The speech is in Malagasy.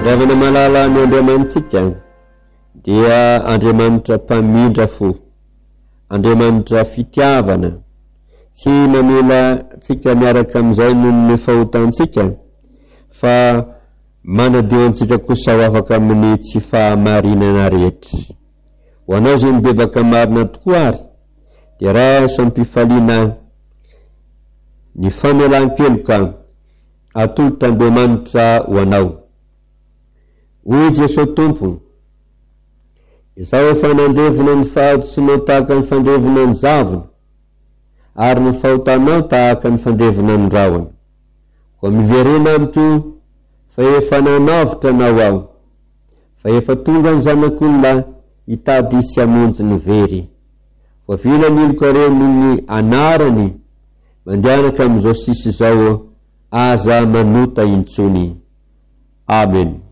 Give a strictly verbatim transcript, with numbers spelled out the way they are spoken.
ravana malala ny Andriamanitsika dia Andriamanitra mpamindra fo, Andriamanitra fitiavana, tsy mamela tsika miaraka amin'izay noho ny fahotantsika, fa manadio antsika kosa ho afaka amin'ny tsy fahamarinana rehetra. Ho anao izay mibebaka marina tokoa ary, dia raha sampifaliana ny famelan-keloka atolotra Andriamanitra ho anao. Hoy Jesosy Tompo, izao efa nandevina ny fahatotsinao tahaka ny fandevina ny zavona, ary ny fahotanao tahaka ny fandevina ny rahona. Koa miverena amito fa efa nanavitra anao aho, fa efa tonga ny zanak'olona hitady sy hamonjy ny very. Voavila ny iloko ny anarany mandianaka amin'izao sisy izao aza manota intsony. Amen.